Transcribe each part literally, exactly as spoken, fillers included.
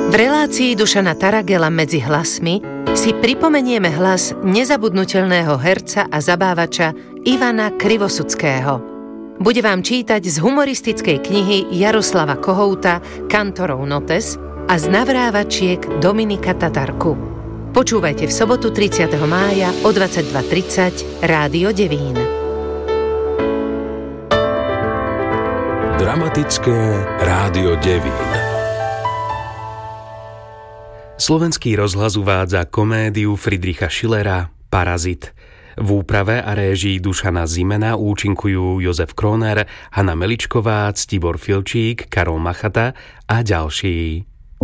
V relácii Dušana Taragela Medzi hlasmi si pripomenieme hlas nezabudnutelného herca a zabávača Ivana Krivosudského. Bude vám čítať z humoristickej knihy Jaroslava Kohouta Kantorov notes a z navrávačiek Dominika Tatarku. Počúvajte v sobotu tridsiateho mája o dvadsaťdva tridsať Rádio Devín. Dramatické Rádio Devín. Slovenský rozhlas uvádza komédiu Friedricha Schillera Parazit. V úprave a réžii Dušana Zimena účinkujú Jozef Kroner, Hana Meličková, Ctibor Filčík, Karol Machata a ďalší.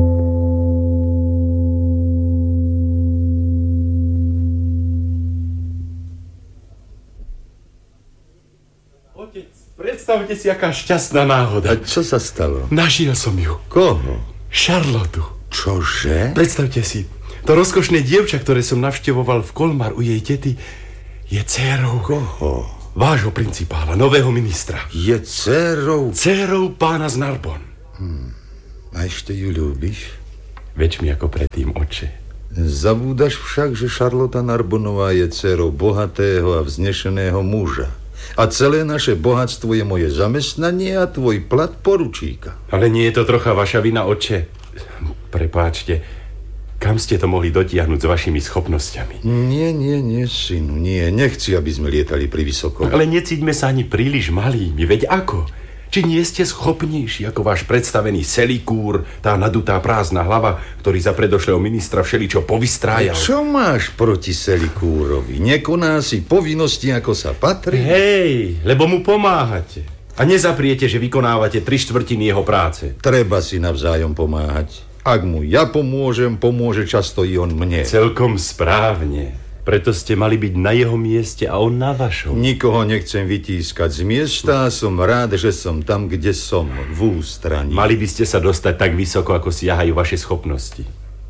Otec, predstavte si, aká šťastná náhoda. A čo sa stalo? Našiel som ju. Koho? Charlotu. Čože? Predstavte si, to rozkošné dievča, ktoré som navštevoval v Kolmar u jej tety, je dcérou... Koho? Vášho principála, nového ministra. Je dcérou? Dcérou pána z Narbon. Hmm. A ešte ju ľúbiš? Veď mi ako predtým, otče. Zabúdaš však, že Charlotta Narbonová je dcérou bohatého a vznešeného muža. A celé naše bohatstvo je moje zamestnanie a tvoj plat poručíka. Ale nie je to trocha vaša vina, otče? Prepáčte, kam ste to mohli dotiahnuť s vašimi schopnosťami? Nie, nie, nie, synu, nie. Nechci, aby sme lietali pri vysoko. Ale necíťme sa ani príliš malými, veď ako? Či nie ste schopnejší ako váš predstavený Selikúr, tá nadutá prázdna hlava, ktorý za predošlého ministra všeličo povystrájal? Čo máš proti Selikúrovi? Nekoná si povinnosti, ako sa patrí? Hej, lebo mu pomáhate. A nezapriete, že vykonávate tri štvrtiny jeho práce. Treba si navzájom pomáhať. Ak mu ja pomôžem, pomôže často i on mne. Celkom správne. Preto ste mali byť na jeho mieste a on na vašom. Nikoho nechcem vytískať z miesta a som rád, že som tam, kde som, v ústraní. Mali by ste sa dostať tak vysoko, ako siahajú vaše schopnosti.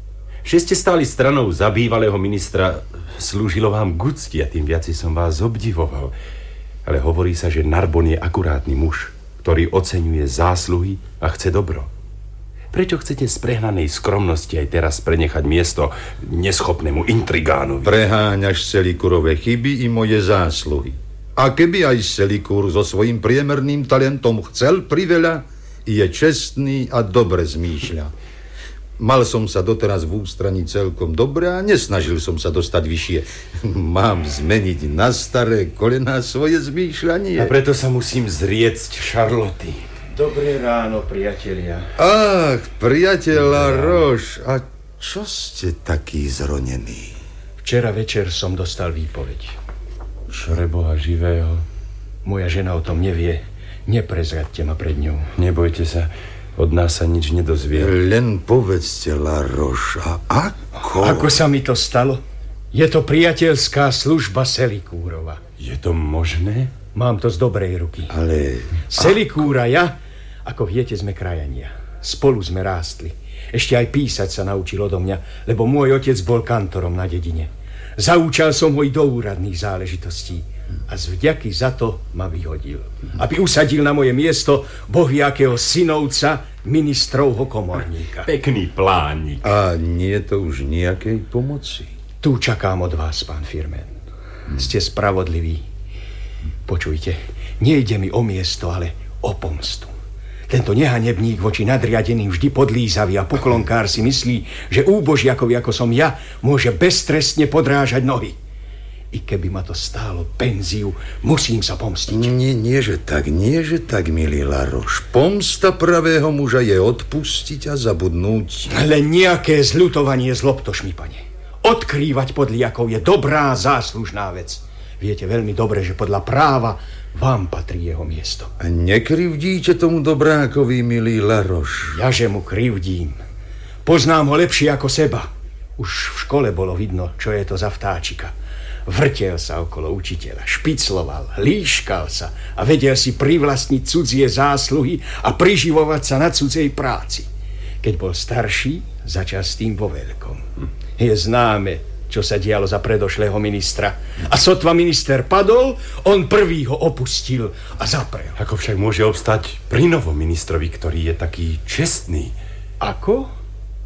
Že ste stáli stranou za bývalého ministra, slúžilo vám k úcti a tým viac som vás obdivoval. Ale hovorí sa, že Narbon je akurátny muž, ktorý oceňuje zásluhy a chce dobro. Prečo chcete z prehnanej skromnosti aj teraz prenechať miesto neschopnému intrigánovi? Preháňaš Selikúrove chyby i moje zásluhy. A keby aj Selikúr so svojím priemerným talentom chcel priveľa, je čestný a dobre zmýšľa. Mal som sa doteraz v ústraní celkom dobre a nesnažil som sa dostať vyššie. Mám zmeniť na staré kolená svoje zmýšľanie. A preto sa musím zriecť Charloty. Dobré ráno, priatelia. Ach, priateľ Laroš, a čo ste taký zronený? Včera večer som dostal výpoveď. Pre Boha živého. Moja žena o tom nevie. Neprezradte ma pred ňou. Nebojte sa. Od nás sa nič nedozvie. Len povedzte, Laroš, a ako? Ako sa mi to stalo? Je to priateľská služba Selikúrova. Je to možné? Mám to z dobrej ruky. Ale... Selikúra, ja, ako viete, sme krajania. Spolu sme rástli. Ešte aj písať sa naučil odo mňa, lebo môj otec bol kantorom na dedine. Zaúčal som ho i do úradných záležitostí. A z vďaky za to ma vyhodil. Aby usadil na moje miesto bohviakého synovca, ministrovho komorníka. Pekný plánik. A nie je to už nejakej pomoci? Tu čakám od vás, pán Firmen. Hmm. Ste spravodliví. Počujte, nejde mi o miesto, ale o pomstu. Tento nehanebník voči nadriadeným vždy podlízavý a poklonkár si myslí, že úbožiakovi ako som ja môže beztrestne podrážať nohy. I keby ma to stálo penziu, musím sa pomstiť. Nie, nie, že tak, nie, že tak, milý Laroš. Pomsta pravého muža je odpustiť a zabudnúť. Ale nejaké zľutovanie zlobtoš mi, pane. Odkrývať podliakov je dobrá, záslužná vec. Viete veľmi dobre, že podľa práva vám patrí jeho miesto. A nekrivdíte tomu dobrákovi, milý Laroš? Jaže mu krivdím. Poznám ho lepšie ako seba. Už v škole bolo vidno, čo je to za vtáčika. Vrtel sa okolo učiteľa, špicloval, líškal sa a vedel si privlastniť cudzie zásluhy a priživovať sa na cudzej práci. Keď bol starší, začal s tým vo veľkom. Je známe, čo sa dialo za predošlého ministra. A sotva minister padol, on prvý ho opustil a zaprel. Ako však môže obstať pri novom ministrovi, ktorý je taký čestný? Ako?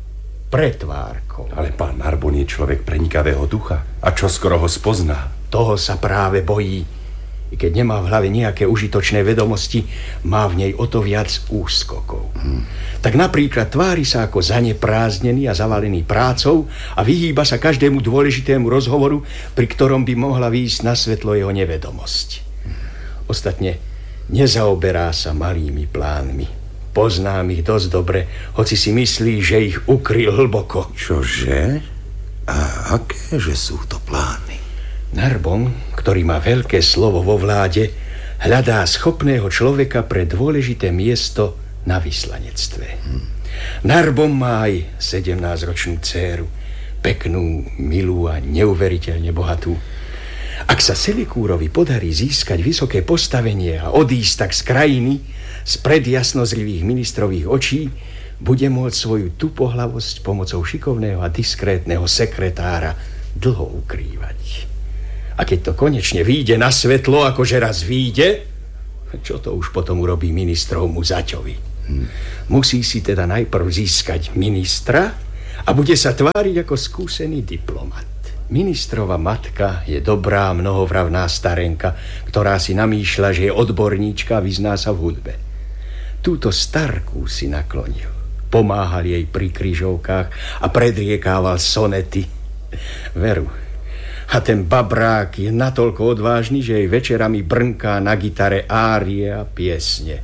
pretvárkou. Ale pán Narbon je človek prenikavého ducha. A čo skoro ho spozná? Toho sa práve bojí. I keď nemá v hlave nejaké užitočné vedomosti, má v nej o to viac úskokov. Hmm. Tak napríklad tvári sa ako zanepráznený a zavalený prácou a vyhýba sa každému dôležitému rozhovoru, pri ktorom by mohla výjsť na svetlo jeho nevedomosť. Hmm. Ostatne nezaoberá sa malými plánmi. Poznám ich dosť dobre, hoci si myslí, že ich ukryl hlboko. Čože? A akéže sú to plány? Narbon, ktorý má veľké slovo vo vláde, hľadá schopného človeka pre dôležité miesto na vyslanectve. Hmm. Narbon má aj sedemnásťročnú dcéru, peknú, milú a neuveriteľne bohatú. Ak sa Selikúrovi podarí získať vysoké postavenie a odísť tak z krajiny, spred jasnozrivých ministrových očí, bude môcť svoju tupohlavosť pomocou šikovného a diskrétneho sekretára dlho ukrývať. A keď to konečne vyjde na svetlo, akože raz vyjde, čo to už potom urobí ministrovmu zaťovi? Hmm. Musí si teda najprv získať ministra a bude sa tváriť ako skúsený diplomat. Ministrova matka je dobrá, mnohovravná starenka, ktorá si namýšľa, že je odborníčka a vyzná sa v hudbe. Túto starku si naklonil. Pomáhal jej pri križovkách a predriekával sonety. Veru. A ten babrák je natoľko odvážny, že jej večerami brnká na gitare árie a piesne.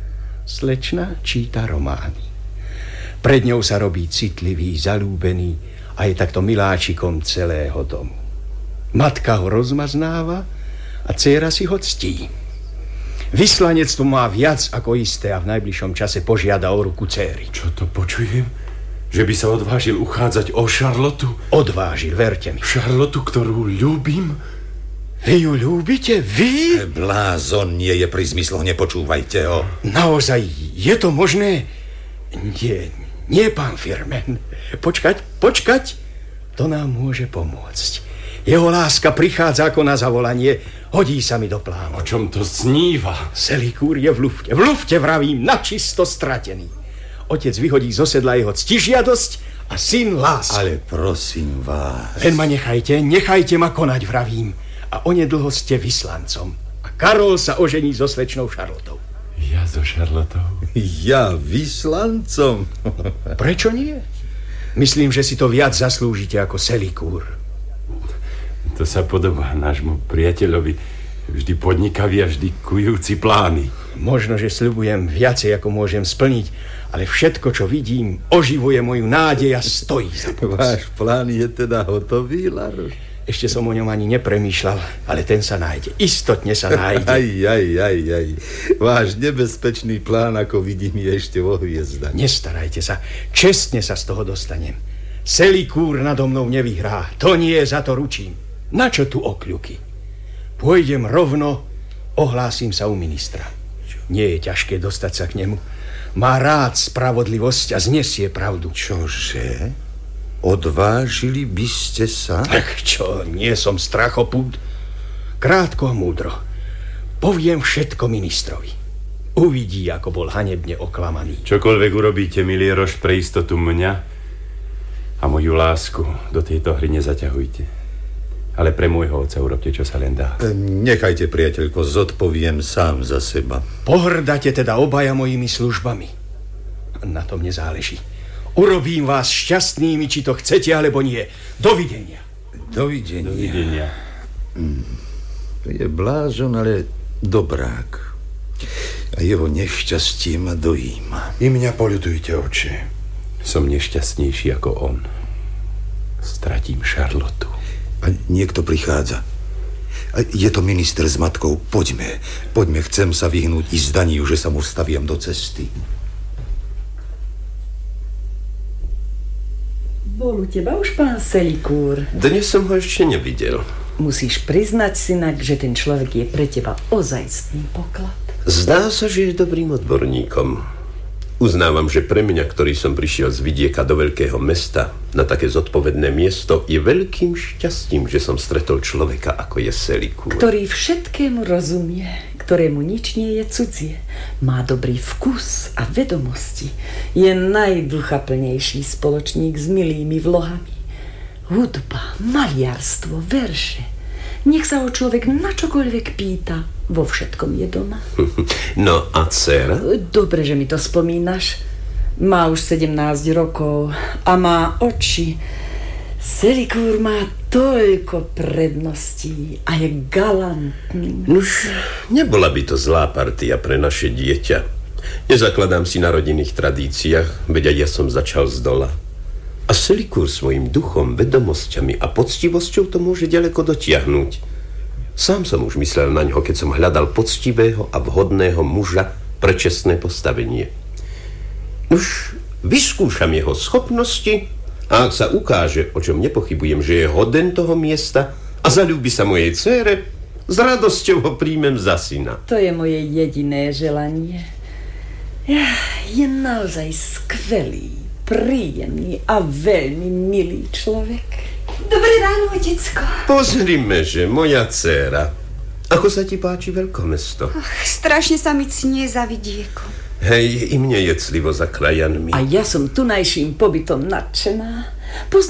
Slečna číta romány. Pred ňou sa robí citlivý, zalúbený a je takto miláčikom celého domu. Matka ho rozmaznáva a dcéra si ho ctí. Vyslanectvo má viac ako isté a v najbližšom čase požiada o ruku dcéry. Čo to počujem? Že by sa odvážil uchádzať o Šarlotu? Odvážil, verte mi. Šarlotu, ktorú ľúbim? Vy ju ľúbite? Vy? Blázon nie je pri zmysloch, nepočúvajte ho. Naozaj, je to možné? Nie, nie, pán Firmen. Počkať, počkať. To nám môže pomôcť. Jeho láska prichádza ako na zavolanie. Hodí sa mi do plánu. O čom to sníva? Selikúr je v lufte. V lufte, vravím, načisto stratený. Otec vyhodí zo sedla jeho ctižiadosť a syn lásku. Ale prosím vás. Len ma nechajte, nechajte ma konať, vravím. A onedlho ste vyslancom. A Karol sa ožení so slečnou Šarlotou. Ja so Šarlotou? Ja vyslancom? Prečo nie? Myslím, že si to viac zaslúžite ako Selikúr. To sa podobá nášmu priateľovi. Vždy podnikavý a vždy kujúci plány. Možno, že sľubujem viacej, ako môžem splniť, ale všetko, čo vidím, oživuje moju nádej a stojí za pomoc. Váš plán je teda hotový, Laroš? Ešte som o ňom ani nepremýšľal, ale ten sa nájde. Istotne sa nájde. Aj, aj, aj, aj. Váš nebezpečný plán, ako vidím, je ešte vo hviezdach. Nestarajte sa. Čestne sa z toho dostanem. Selikúr nado mnou nevyhrá. To nie, za to ručím. Na čo tu okľuky? Pôjdem rovno, ohlásim sa u ministra. Nie je ťažké dostať sa k nemu. Má rád spravodlivosť a znesie pravdu. Čože? Odvážili by ste sa? Tak čo, nie som strachopúd. Krátko a múdro. Poviem všetko ministrovi. Uvidí, ako bol hanebne oklamaný. Čokoľvek urobíte, milý Roš, pre istotu mňa a moju lásku do tejto hry nezaťahujte. Ale pre môjho otca urobte, čo sa len dá. Nechajte, priateľko, zodpoviem sám za seba. Pohrdáte teda obaja mojimi službami. Na tom nezáleží. Urobím vás šťastnými, či to chcete, alebo nie. Dovidenia. Dovidenia. Dovidenia. Mm. Je blázon, ale dobrák. A jeho nešťastie ma dojíma. I mňa poľutujte, oče. Som nešťastnejší ako on. Stratím Šarlotu. A niekto prichádza. A je to minister s matkou. Poďme, poďme, chcem sa vyhnúť i zdaniu, že sa mu staviam do cesty. Bol u teba už pán Selikúr? Dnes som ho ešte nevidel. Musíš priznať, synak, že ten človek je pre teba ozajstný poklad. Zdá sa, že je dobrým odborníkom. Uznávam, že pre mňa, ktorý som prišiel z vidieka do veľkého mesta na také zodpovedné miesto, je veľkým šťastím, že som stretol človeka, ako je Selikúr. Ktorý všetkému rozumie, ktorému nič nie je cudzie. Má dobrý vkus a vedomosti. Je najduchaplnejší spoločník s milými vlohami. Hudba, maliarstvo, verše. Nech sa ho človek na čokoľvek pýta. Vo všetkom je doma. No a dcera? Dobre, že mi to spomínaš. Má už sedemnásť rokov a má oči. Selikúr má toľko predností a je galantný. Nuž, nebola by to zlá partia pre naše dieťa. Nezakladám si na rodinných tradíciách, veď aj ja som začal z dola. A Selikúr svojim duchom, vedomosťami a poctivosťou to môže ďaleko dotiahnuť. Sám som už myslel na ňo, keď som hľadal poctivého a vhodného muža pre čestné postavenie. Už vyskúšam jeho schopnosti a ak sa ukáže, o čom nepochybujem, že je hoden toho miesta a zaľúbi sa mojej dcére, s radosťou ho príjmem za syna. To je moje jediné želanie. Je naozaj skvelý, príjemný a veľmi milý človek. Dobré ráno, otecko. Pozrime, že moja dcéra. Ako sa ti páči veľkomesto? Ach, strašne sa mi cnie za vidiekom. Hej, i mne je clivo za krajanmi. A ja som tunajším pobytom nadšená.